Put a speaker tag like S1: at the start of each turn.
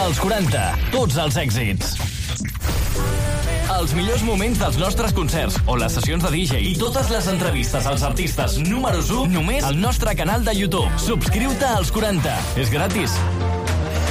S1: Els 40. Tots els èxits. Els millors moments dels nostres concerts o les sessions de DJ i totes les entrevistes als artistes números 1 només al nostre canal de YouTube. Subscriu-te als 40. És gratis.